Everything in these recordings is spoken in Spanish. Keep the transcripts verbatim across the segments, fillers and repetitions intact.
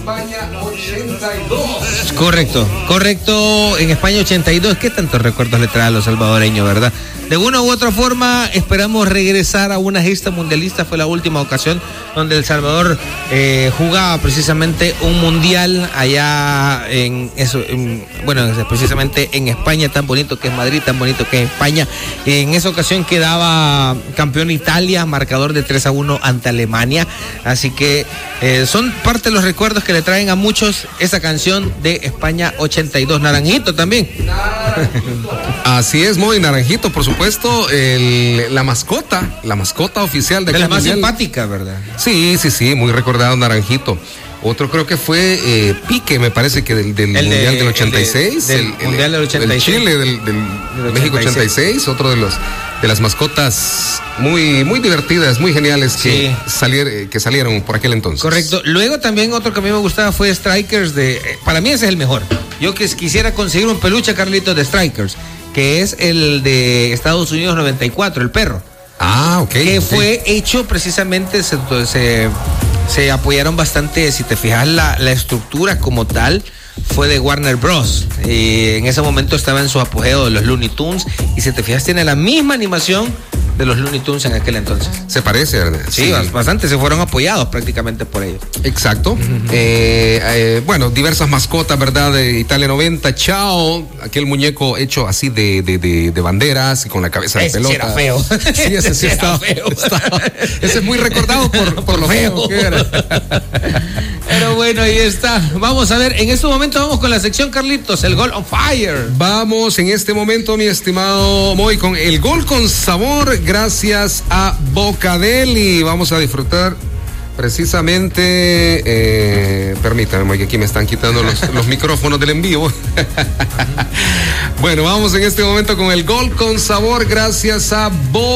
España ochenta y dos. Correcto, correcto, en España ochenta y dos. ¿Qué tantos recuerdos le trae a los salvadoreños, verdad? De una u otra forma, esperamos regresar a una gesta mundialista. Fue la última ocasión donde El Salvador eh, jugaba precisamente un mundial allá en eso, en, bueno, precisamente en España, tan bonito que es Madrid, tan bonito que es España. En esa ocasión quedaba campeón Italia, marcador de tres a uno ante Alemania. Así que eh, son parte de los recuerdos que le traen a muchos esa canción de España ochenta y dos. Naranjito también. Naranjito. Así es, muy Naranjito, por supuesto. El, la mascota, la mascota oficial de, de la más mundial. simpática, ¿verdad? Sí, sí, sí, muy recordado Naranjito. Otro creo que fue eh, Pique, me parece que del, del el Mundial de, del ochenta y seis. El, de, el, del el, Mundial del ochenta y seis. El Chile del, del, del México ochenta y seis. Otro de los de las mascotas muy, muy divertidas, muy geniales que, sí. salier, que salieron por aquel entonces. Correcto. Luego también otro que a mí me gustaba fue Strikers de... Para mí ese es el mejor. Yo que quisiera conseguir un peluche, Carlitos, de Strikers, que es el de Estados Unidos noventa y cuatro, el perro. Ah, ok. Que okay. fue hecho precisamente, se, se, se apoyaron bastante, si te fijas, la, la estructura como tal fue de Warner Bros. Y en ese momento estaba en su apogeo de los Looney Tunes, y si te fijas tiene la misma animación de los Looney Tunes en aquel entonces. Se parece, ¿verdad? Sí, sí, bastante, se fueron apoyados prácticamente por ellos. Exacto. Uh-huh. eh, eh, bueno, diversas mascotas, ¿verdad? De Italia noventa, Chao, aquel muñeco hecho así de, de, de, de banderas y con la cabeza de ese pelota. Sí era feo. Sí, ese sí estaba feo. Estaba, ese es muy recordado por, por, por lo feo que era. Pero bueno, ahí está. Vamos a ver, en este momento vamos con la sección, Carlitos, el Gol on Fire. Vamos en este momento, mi estimado Moy, con el gol con sabor, gracias a Bocadeli. Vamos a disfrutar precisamente, eh, permítame, Moy, que aquí me están quitando los, los micrófonos del en vivo. Bueno, vamos en este momento con el gol con sabor, gracias a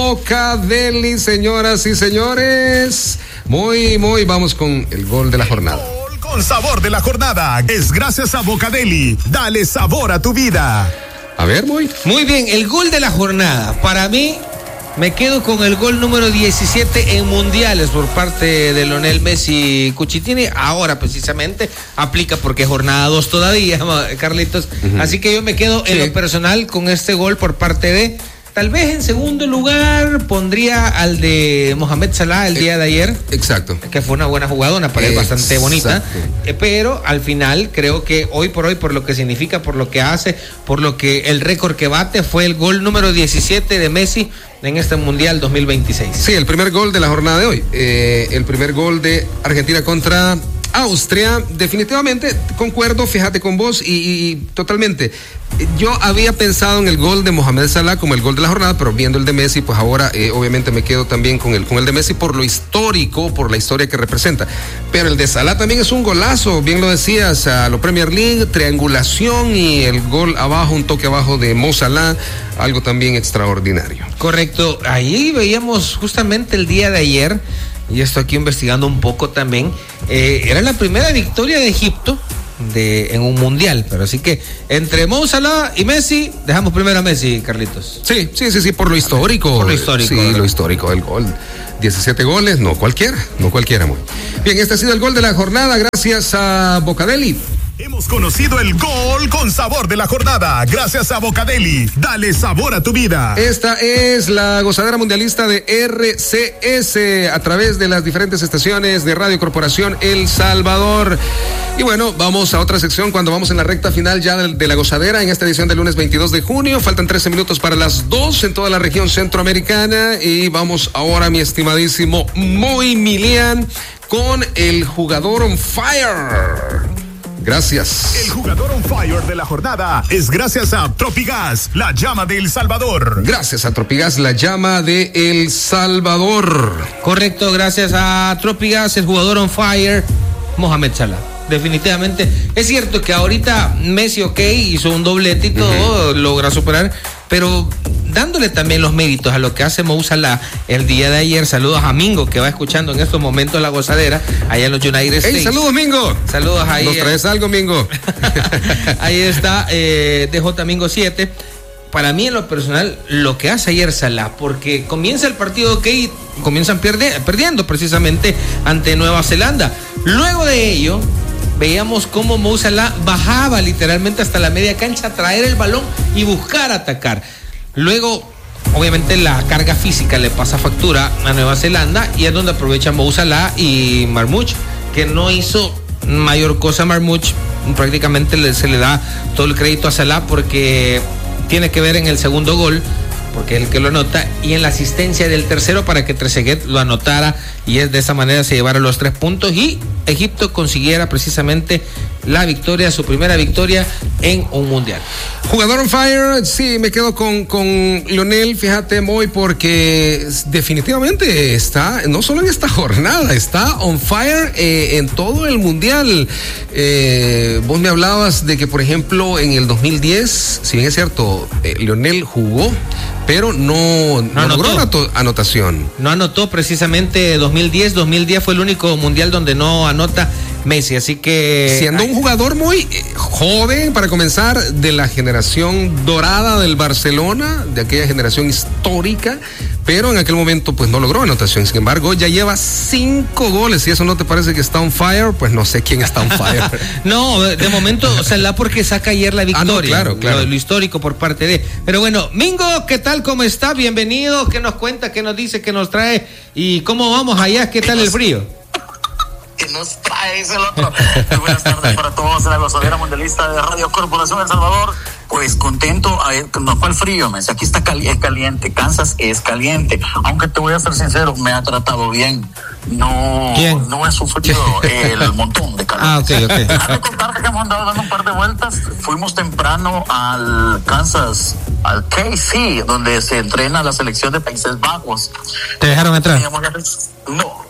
Bocadeli, señoras y señores. Muy, muy, vamos con el gol de la jornada. El gol con sabor de la jornada es gracias a Bocadeli. Dale sabor a tu vida. A ver, muy. Muy bien, el gol de la jornada. Para mí, me quedo con el gol número diecisiete en mundiales por parte de Lionel Messi Cuchitini. Ahora precisamente aplica porque es jornada dos todavía, Carlitos. Uh-huh. Así que yo me quedo sí. en lo personal con este gol por parte de... Tal vez en segundo lugar pondría al de Mohamed Salah el día de ayer. Exacto. Que fue una buena jugadora, para él bastante bonita. Eh, pero al final creo que hoy por hoy, por lo que significa, por lo que hace, por lo que el récord que bate, fue el gol número diecisiete de Messi en este Mundial dos mil veintiséis. Sí, el primer gol de la jornada de hoy. Eh, el primer gol de Argentina contra Austria. Definitivamente concuerdo, fíjate con vos y, y, y totalmente. Yo había pensado en el gol de Mohamed Salah como el gol de la jornada, pero viendo el de Messi, pues ahora eh, obviamente me quedo también con el, con el de Messi por lo histórico, por la historia que representa. Pero el de Salah también es un golazo, bien lo decías, a lo Premier League, triangulación y el gol abajo, un toque abajo de Mo Salah, algo también extraordinario. Correcto, ahí veíamos justamente el día de ayer, y estoy aquí investigando un poco también, eh, era la primera victoria de Egipto de en un mundial, pero así que entre Mo Salah y Messi, dejamos primero a Messi, Carlitos. Sí, sí, sí, sí, por lo histórico. Por lo histórico. Sí, ¿verdad? Lo histórico del gol. diecisiete goles, no cualquiera, no cualquiera, muy bien. Este ha sido el gol de la jornada, gracias a Bocadeli. Hemos conocido el gol con sabor de la jornada, gracias a Bocadeli. Dale sabor a tu vida. Esta es la gozadera mundialista de R C S a través de las diferentes estaciones de Radio Corporación El Salvador. Y bueno, vamos a otra sección cuando vamos en la recta final ya de, de la gozadera en esta edición del lunes veintidós de junio. Faltan trece minutos para las dos en toda la región centroamericana y vamos ahora, mi estimadísimo Moy Milian, con el jugador on fire. Gracias. El jugador on fire de la jornada es gracias a Tropigas, la llama de El Salvador. Gracias a Tropigas, la llama de El Salvador. Correcto, gracias a Tropigas, el jugador on fire, Mohamed Salah. Definitivamente, es cierto que ahorita Messi, ok, hizo un doblete y todo, uh-huh. logra superar, pero dándole también los méritos a lo que hace Mo Salah el día de ayer. Saludos a Mingo, que va escuchando en estos momentos la gozadera allá en los United States. ¡Hey, saludos, Mingo! Saludos ahí. ¿Nos traes algo, Mingo? Ahí está, eh, D J Mingo siete. Para mí, en lo personal, lo que hace ayer Salah, porque comienza el partido, ok, comienzan pierde, perdiendo precisamente ante Nueva Zelanda. Luego de ello, veíamos cómo Mo Salah bajaba literalmente hasta la media cancha a traer el balón y buscar atacar. Luego, obviamente, la carga física le pasa factura a Nueva Zelanda y es donde aprovechan Mo Salah y Marmoush, que no hizo mayor cosa. Marmoush prácticamente le, se le da todo el crédito a Salah porque tiene que ver en el segundo gol, porque es el que lo anota, y en la asistencia del tercero para que Trezeguet lo anotara, y es de esa manera se llevaron los tres puntos y Egipto consiguiera precisamente la victoria, su primera victoria en un mundial. Jugador on fire, sí, me quedo con, con Lionel, fíjate, Moy, porque definitivamente está, no solo en esta jornada, está on fire eh, en todo el mundial. Eh, vos me hablabas de que, por ejemplo, en el dos mil diez, si bien es cierto, eh, Lionel jugó, pero no, no, no logró anotó. anotación. No anotó precisamente dos mil diez. dos mil diez fue el único mundial donde no anota Messi, así que... Siendo un jugador muy eh, joven, para comenzar, de la generación dorada del Barcelona, de aquella generación histórica, pero en aquel momento pues no logró anotación. Sin embargo, ya lleva cinco goles. Si eso no te parece que está on fire, pues no sé quién está on fire. No, de momento, o sea, la porque saca ayer la victoria. Ah, no, claro, claro. Lo, lo histórico por parte de... Pero bueno, Mingo, ¿qué tal? ¿Cómo está? Bienvenido. ¿Qué nos cuenta? ¿Qué nos dice? ¿Qué nos trae? ¿Y cómo vamos allá? ¿Qué tal el frío? Que nos trae ese el otro. Muy buenas tardes para todos en la gozadera mundialista de Radio Corporación El Salvador. Pues contento, no fue el frío, me dice, aquí está cali- es caliente, Kansas es caliente, aunque te voy a ser sincero, me ha tratado bien, no, ¿Quién? no he sufrido el montón de calor. Ah, ok, ok. Déjame contarte que hemos andado dando un par de vueltas, fuimos temprano al Kansas, al K C, donde se entrena la selección de Países Bajos. ¿Te dejaron entrar? No.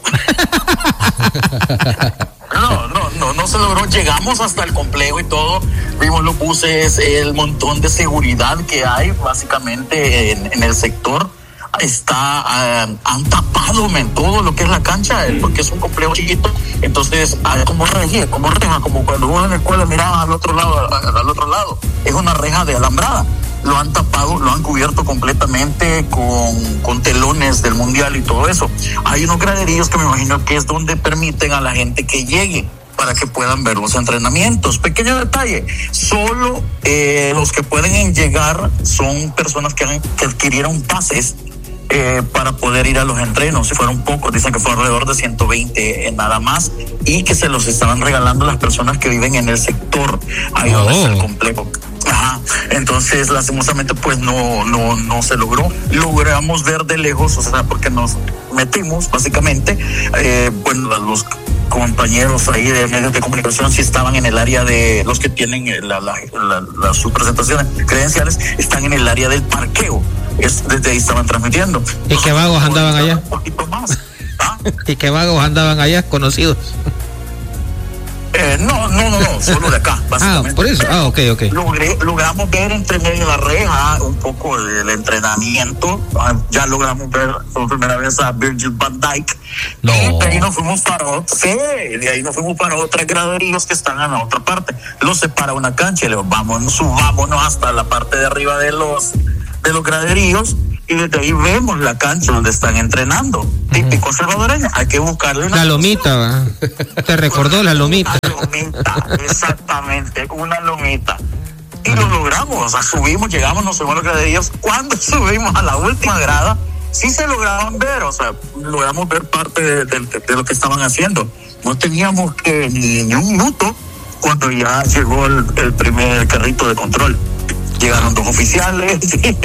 No, no, no, no se logró. Llegamos hasta el complejo y todo. Vimos los buses, el montón de seguridad que hay básicamente en, en el sector. Está, uh, han tapado en todo lo que es la cancha, porque es un complejo chiquito. Entonces, hay como reja, como reja, como cuando vos en la escuela mirabas al otro lado, al, al otro lado. Es una reja de alambrada. Lo han tapado, lo han cubierto completamente con, con telones del mundial y todo eso. Hay unos graderillos que me imagino que es donde permiten a la gente que llegue para que puedan ver los entrenamientos. Pequeño detalle, solo eh, los que pueden llegar son personas que, han, que adquirieron pases eh, para poder ir a los entrenos. Si fueron pocos, dicen que fue alrededor de ciento veinte eh, nada más, y que se los estaban regalando las personas que viven en el sector ahí donde está el complejo. Ajá. Entonces, lastimosamente, pues no, no, no se logró. Logramos ver de lejos, o sea, porque nos metimos, básicamente, eh, bueno, los compañeros ahí de medios de comunicación sí estaban en el área de los que tienen la, la, la, la, sus presentaciones credenciales, están en el área del parqueo. Es, desde ahí estaban transmitiendo. ¿Y qué vagos andaban allá? Un poquito más. ¿Ah? ¿Y qué vagos andaban allá conocidos? Eh, no, no, no, no, solo de acá, básicamente. Ah, por eso, ah, ok, ok. Logré, logramos ver entre medio de la reja un poco del entrenamiento. Ya logramos ver por primera vez a Virgil van Dijk. No. Y de ahí nos fuimos para otro, sí, de ahí nos fuimos para otros graderíos que están en la otra parte. Los separa una cancha y le vamos, subámonos hasta la parte de arriba de los, de los graderíos. Y desde ahí vemos la cancha donde están entrenando. Uh-huh. Típico salvadoreño, hay que buscarle una... La lomita, ¿va? ¿Te recordó la lomita? Una lomita, exactamente, una lomita. Y uh-huh. Lo logramos, o sea, subimos, llegamos, nos subimos los graderíos. Cuando subimos a la última grada, sí se lograban ver, o sea, logramos ver parte de, de, de lo que estaban haciendo. No teníamos que ni, ni un minuto cuando ya llegó el, el primer carrito de control. Llegaron dos oficiales y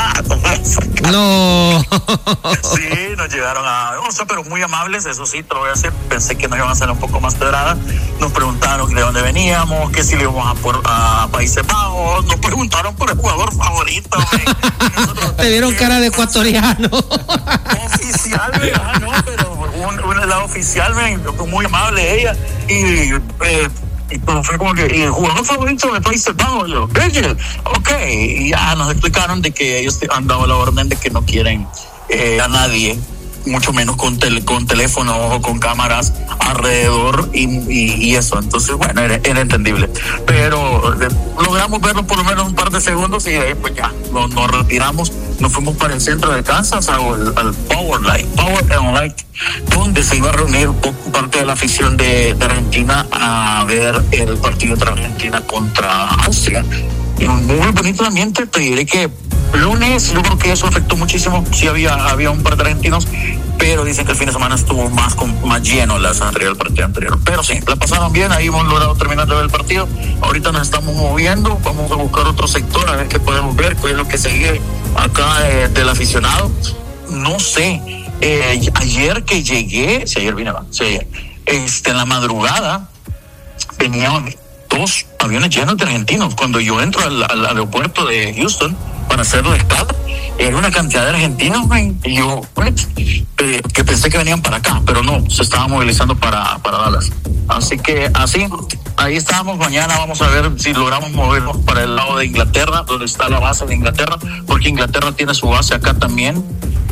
no. Sí, nos llegaron a, o sea, pero muy amables, eso sí, te lo voy a decir. Pensé que nos iban a hacer un poco más pedrada. Nos preguntaron de dónde veníamos, que si le íbamos a, por, a Países Bajos. Nos preguntaron por el jugador favorito. Nosotros, te vieron cara de ecuatoriano. Oficial, ¿verdad? No, pero un, un lado oficial, muy amable ella. Y eh, Y todo fue como que el jugador favorito de Países Bajos, yo, Virgil, ok, y ya nos explicaron de que ellos han dado la orden de que no quieren eh, a nadie, mucho menos con, tel- con teléfono o con cámaras alrededor y, y, y eso. Entonces, bueno, era, era entendible. Pero eh, logramos verlo por lo menos un par de segundos y de ahí pues ya nos, nos retiramos. nos fuimos para el centro de Kansas al, al Power Light, Power and Light, donde se iba a reunir parte de la afición de, de Argentina a ver el partido de Argentina contra Austria. Y un muy bonito ambiente. Te diré que lunes, yo creo que eso afectó muchísimo. Sí había, había un par de argentinos, pero dicen que el fin de semana estuvo más, con, más lleno las anterior, el partido anterior. Pero sí, la pasaron bien, ahí hemos logrado terminar de ver el partido. Ahorita nos estamos moviendo, vamos a buscar otro sector, a ver qué podemos ver, qué es lo que sigue acá eh, del aficionado. No sé, eh, ayer que llegué, si ayer vine, va, si ayer, este, en la madrugada, venían dos aviones llenos de argentinos. Cuando yo entro al, al aeropuerto de Houston para hacer la escala, era una cantidad de argentinos, man, y yo, pues, que pensé que venían para acá, pero no, se estaban movilizando para, para Dallas. Así que así, ahí estamos. Mañana vamos a ver si logramos movernos para el lado de Inglaterra, donde está la base de Inglaterra, porque Inglaterra tiene su base acá también,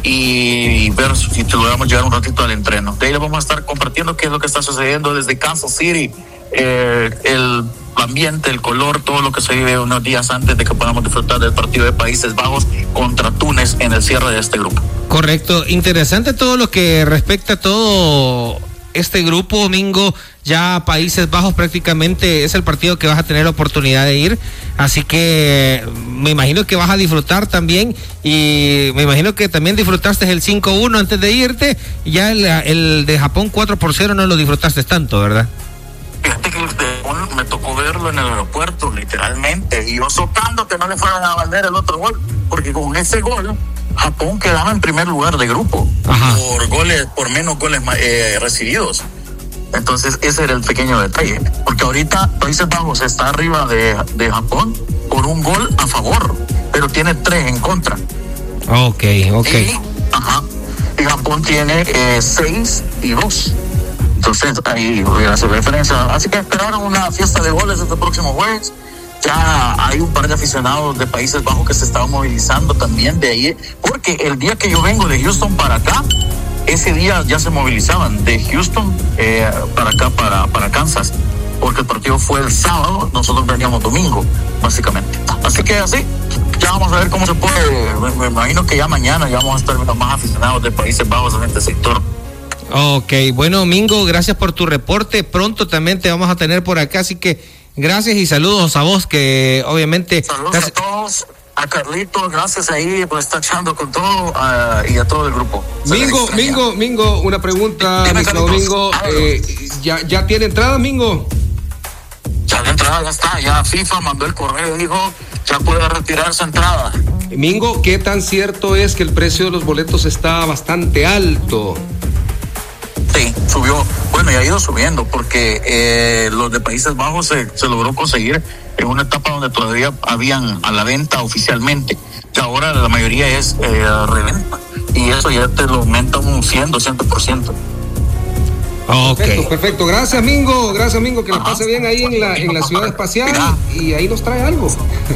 y ver si logramos llegar un ratito al entreno. De ahí les vamos a estar compartiendo qué es lo que está sucediendo desde Kansas City, eh, el ambiente, el color, todo lo que se vive unos días antes de que podamos disfrutar del partido de Países Bajos contra Túnez en el cierre de este grupo. Correcto, interesante todo lo que respecta a todo este grupo, Mingo. Ya Países Bajos prácticamente es el partido que vas a tener la oportunidad de ir, así que me imagino que vas a disfrutar también, y me imagino que también disfrutaste el cinco uno antes de irte, y ya el, el de Japón cuatro por cero no lo disfrutaste tanto, ¿verdad? Fíjate que el de, me tocó verlo en el aeropuerto, literalmente, y yo sopando que no le fueran a valer el otro gol, porque con ese gol Japón quedaba en primer lugar de grupo. Ajá. por goles, por menos goles eh, recibidos. Entonces ese era el pequeño detalle, porque ahorita Países Bajos está arriba de, de Japón por un gol a favor, pero tiene tres en contra. Ok, ok. Y, ajá, y Japón tiene eh, seis y dos. Entonces ahí hace referencia. Así que esperaron una fiesta de goles este próximo jueves. Ya hay un par de aficionados de Países Bajos que se estaban movilizando también de ahí, porque el día que yo vengo de Houston para acá, ese día ya se movilizaban de Houston eh, para acá, para, para Kansas, porque el partido fue el sábado, nosotros veníamos domingo, básicamente. Así que así, ya vamos a ver cómo se puede. Me, me imagino que ya mañana ya vamos a estar viendo más aficionados de Países Bajos en este sector. Ok, bueno, Mingo, gracias por tu reporte. Pronto también te vamos a tener por acá, así que gracias y saludos a vos, que obviamente... Saludos a todos, a Carlitos, gracias ahí por estar echando con todo, uh, y a todo el grupo. Mingo, Mingo, Mingo, una pregunta, mi estimado Mingo, eh, ¿ya, ¿ya tiene entrada, Mingo? Ya la entrada ya está, ya FIFA mandó el correo, dijo, ya puede retirar su entrada. Mingo, ¿qué tan cierto es que el precio de los boletos está bastante alto? Sí, subió, bueno, y ha ido subiendo, porque eh, los de Países Bajos se, se logró conseguir en una etapa donde todavía habían a la venta oficialmente, y ahora la mayoría es eh, reventa, y eso ya te lo aumenta un cien, doscientos por ciento. Okay. Perfecto, perfecto, gracias Mingo, gracias Mingo, que la pase bien ahí en la, en la ciudad espacial. Mira, y ahí nos trae algo.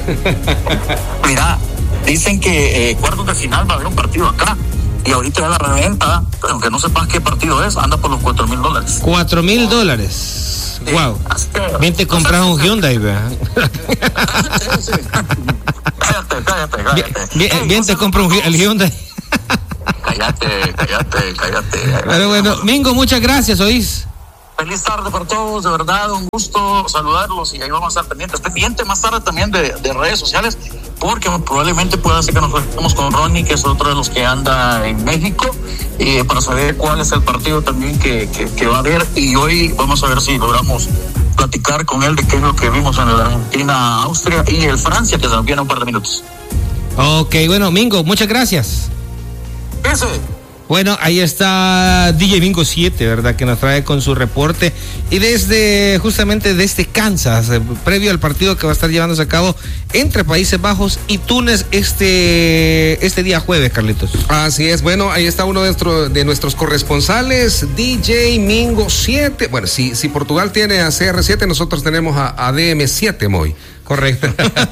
Mira, dicen que eh, cuartos de final va a haber un partido acá. Y ahorita ya la reventa, aunque no sepas qué partido es, anda por los cuatro mil dólares. Cuatro mil dólares. Sí, wow. Bien te compras un Hyundai, ¿verdad? Sí, sí. Cállate, cállate, cállate. Bien, bien, bien te compras el Hyundai. Cállate, cállate, cállate. Pero bueno, Mingo, muchas gracias, ¿oís? Feliz tarde para todos, de verdad, un gusto saludarlos, y ahí vamos a estar pendientes. Pendiente más tarde también de, de redes sociales, porque probablemente pueda ser que nos conectemos con Ronnie, que es otro de los que anda en México, eh, para saber cuál es el partido también que, que, que va a haber, y hoy vamos a ver si logramos platicar con él de qué es lo que vimos en la Argentina, Austria y el Francia, que se nos viene un par de minutos. Ok, bueno, Mingo, muchas gracias. Ese. Bueno, ahí está D J Mingo siete, ¿verdad? Que nos trae con su reporte. Y desde, justamente desde Kansas, eh, previo al partido que va a estar llevándose a cabo entre Países Bajos y Túnez este, este día jueves, Carlitos. Así es, bueno, ahí está uno de, nuestro, de nuestros corresponsales, D J Mingo siete. Bueno, si, si Portugal tiene a C R siete, nosotros tenemos a, a D M siete, Moy. Correcto.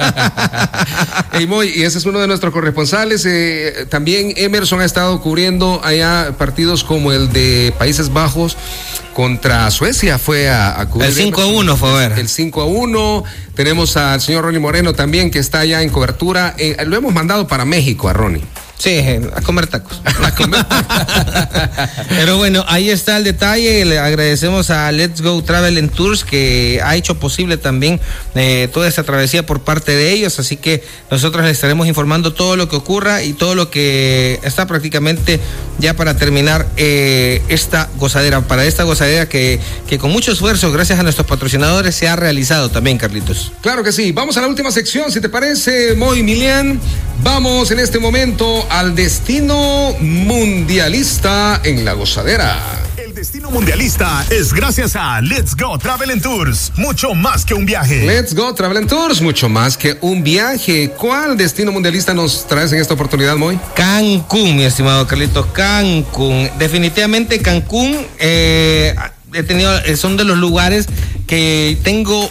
Hey, Moy, y ese es uno de nuestros corresponsales. Eh, también Emerson ha estado cubriendo allá partidos como el de Países Bajos contra Suecia. Fue a, a cubrir. El cinco a uno fue a ver. El cinco a uno. Tenemos al señor Ronnie Moreno también, que está allá en cobertura. Eh, lo hemos mandado para México a Ronnie. Sí, a comer tacos. A comer tacos. Pero bueno, ahí está el detalle. Le agradecemos a Let's Go Travel and Tours, que ha hecho posible también eh, toda esta travesía por parte de ellos. Así que nosotros les estaremos informando todo lo que ocurra y todo lo que está prácticamente ya para terminar eh, esta gozadera. Para esta gozadera que, que con mucho esfuerzo, gracias a nuestros patrocinadores, se ha realizado también, Carlitos. Claro que sí. Vamos a la última sección, si te parece, Moy Milian. Vamos en este momento al destino mundialista en la gozadera. El destino mundialista es gracias a Let's Go Travel and Tours, mucho más que un viaje. Let's Go Travel and Tours, mucho más que un viaje. ¿Cuál destino mundialista nos traes en esta oportunidad, Moy? Cancún, mi estimado Carlitos, Cancún. Definitivamente Cancún, eh, he tenido, son de los lugares que tengo,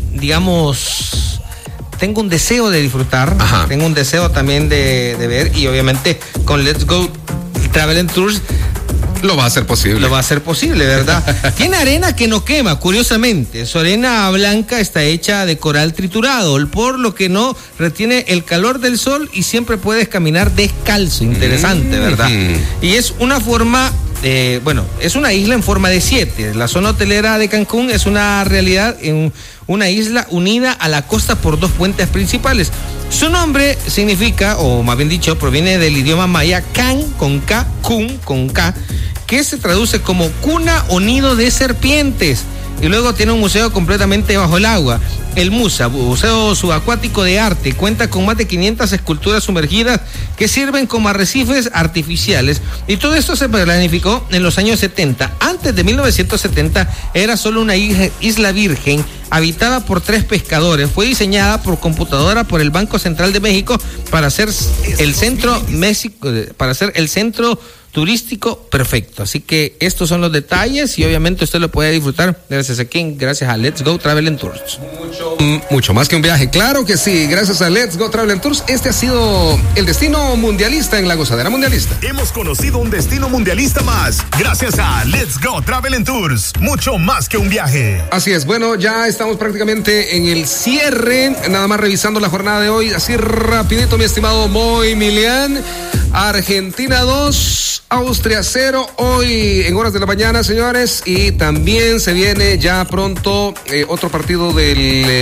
digamos... Tengo un deseo de disfrutar, Ajá. tengo un deseo también de, de ver, y obviamente con Let's Go Travel and Tours lo va a hacer posible. Lo va a hacer posible, ¿verdad? Tiene arena que no quema, curiosamente. Su arena blanca está hecha de coral triturado, por lo que no retiene el calor del sol y siempre puedes caminar descalzo. Interesante, ¿verdad? Mm-hmm. Y es una forma... Eh, bueno, es una isla en forma de siete. La zona hotelera de Cancún es una realidad en una isla unida a la costa por dos puentes principales. Su nombre significa, o más bien dicho, proviene del idioma maya Can con K, Kun con K, que se traduce como cuna o nido de serpientes. Y luego tiene un museo completamente bajo el agua. El MUSA, Museo Subacuático de Arte, cuenta con más de quinientas esculturas sumergidas que sirven como arrecifes artificiales. Y todo esto se planificó en los años setenta. Antes de mil novecientos setenta era solo una isla virgen habitada por tres pescadores. Fue diseñada por computadora por el Banco Central de México para ser el centro México, para ser el centro turístico perfecto. Así que estos son los detalles y obviamente usted lo puede disfrutar gracias a quién, gracias a Let's Go Travel and Tours. Mucho, mucho más que un viaje, claro que sí, gracias a Let's Go Travel and Tours. Este ha sido el destino mundialista en la gozadera mundialista. Hemos conocido un destino mundialista más gracias a Let's Go Travel and Tours, mucho más que un viaje. Así es, bueno, ya estamos prácticamente en el cierre, nada más revisando la jornada de hoy, así rapidito, mi estimado Moy Milian. Argentina dos, Austria cero, hoy en horas de la mañana, señores, y también se viene ya pronto eh, otro partido del,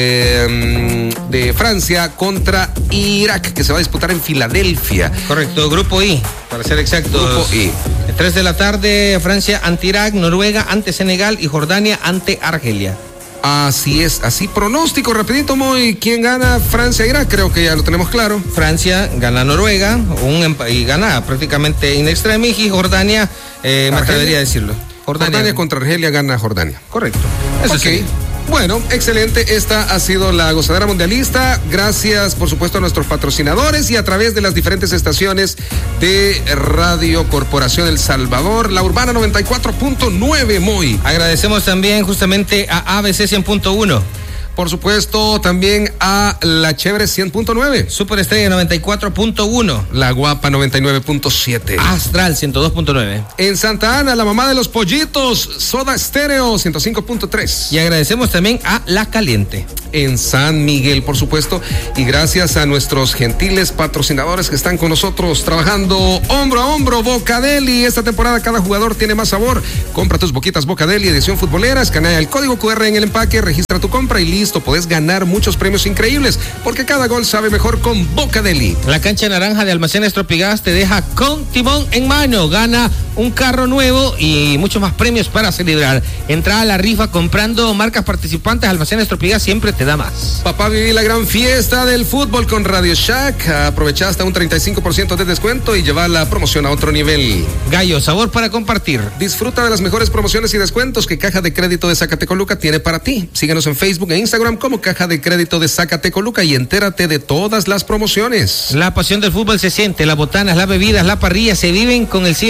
eh, de Francia contra Irak, que se va a disputar en Filadelfia. Correcto, Grupo I, para ser exactos. Grupo I. tres de la tarde, Francia ante Irak, Noruega ante Senegal y Jordania ante Argelia. Así es, así pronóstico rapidito, Moy. ¿Quién gana? Francia, Irak, creo que ya lo tenemos claro. Francia gana Noruega un y gana prácticamente in extremis, y Jordania, eh, me atrevería a decirlo. Jordania. Jordania contra Argelia, gana Jordania. Correcto. Eso okay. Sí. Bueno, excelente. Esta ha sido la gozadera mundialista. Gracias, por supuesto, a nuestros patrocinadores y a través de las diferentes estaciones de Radio Corporación El Salvador, la Urbana noventa y cuatro punto nueve, Moy. Agradecemos también justamente a A B C cien punto uno. Por supuesto, también a La Chévere cien punto nueve. Super Estrella noventa y cuatro punto uno. La Guapa noventa y nueve punto siete. Astral ciento dos punto nueve. En Santa Ana, la mamá de los pollitos, Soda Stereo ciento cinco punto tres. Y agradecemos también a La Caliente. En San Miguel, por supuesto. Y gracias a nuestros gentiles patrocinadores que están con nosotros trabajando hombro a hombro. Bocadeli, esta temporada cada jugador tiene más sabor. Compra tus boquitas Bocadeli, edición futbolera, escanea el código cu erre en el empaque, registra tu compra y listo. Listo, podés ganar muchos premios increíbles, porque cada gol sabe mejor con Bocadeli. La cancha naranja de Almacenes Tropigas te deja con timón en mano. Gana un carro nuevo y muchos más premios para celebrar. Entra a la rifa comprando marcas participantes. Almacenes Tropigas siempre te da más. Papá, viví la gran fiesta del fútbol con Radio Shack. Aprovecha hasta un treinta y cinco por ciento de descuento y lleva la promoción a otro nivel. Gallo, sabor para compartir. Disfruta de las mejores promociones y descuentos que Caja de Crédito de Zacatecoluca tiene para ti. Síguenos en Facebook e Instagram como Caja de Crédito de Zacatecoluca y entérate de todas las promociones. La pasión del fútbol se siente, las botanas, las bebidas, la parrilla se viven con el sello amarillo de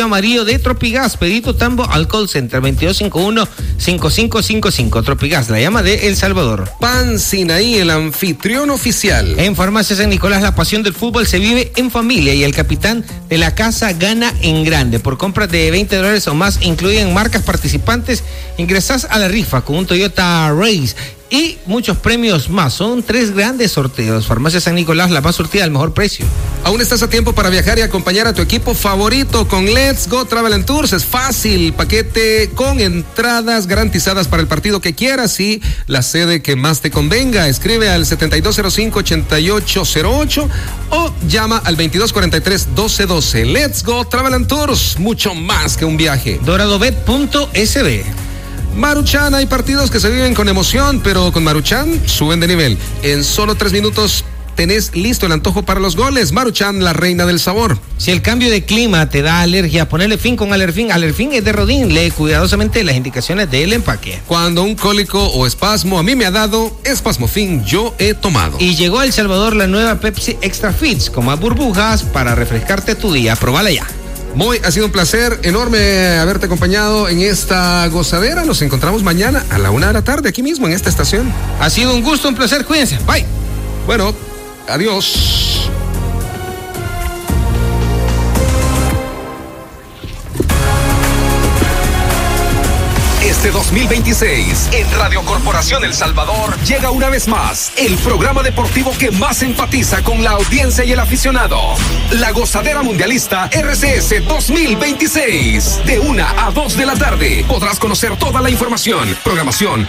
de Tropigas. Pedito Tambo al call center veintidós cincuenta y uno, cincuenta y cinco cincuenta y cinco. Tropigas, la llama de El Salvador. Pan Sinaí, el anfitrión oficial. En Farmacia San Nicolás, la pasión del fútbol se vive en familia y el capitán de la casa gana en grande. Por compras de veinte dólares o más, incluyen marcas participantes, ingresás a la rifa con un Toyota Race y muchos premios más. Son tres grandes sorteos. Farmacia San Nicolás, la más surtida al mejor precio. Aún estás a tiempo para viajar y acompañar a tu equipo favorito con Let's Go Travel and Tours. Es fácil, paquete con entradas garantizadas para el partido que quieras y la sede que más te convenga. Escribe al setenta y dos cero cinco, ochenta y ocho cero ocho o llama al veintidós cuarenta y tres, doce doce. Let's Go Travel and Tours, mucho más que un viaje. doradobet punto es be. Maruchan, hay partidos que se viven con emoción, pero con Maruchan suben de nivel. En solo tres minutos tenés listo el antojo para los goles. Maruchan, la reina del sabor. Si el cambio de clima te da alergia, ponele fin con Alerfin. Alerfin es de Rodín. Lee cuidadosamente las indicaciones del empaque. Cuando un cólico o espasmo a mí me ha dado, Espasmofin yo he tomado. Y llegó a El Salvador la nueva Pepsi Extra Fits, con más burbujas para refrescarte tu día. Probala ya. Moy, ha sido un placer enorme haberte acompañado en esta gozadera. Nos encontramos mañana a la una de la tarde aquí mismo en esta estación. Ha sido un gusto, un placer. Cuídense. Bye. Bueno, adiós. Este dos mil veintiséis, en Radio Corporación El Salvador, llega una vez más el programa deportivo que más empatiza con la audiencia y el aficionado. La Gozadera Mundialista R C S dos mil veintiséis. De una a dos de la tarde podrás conocer toda la información, programación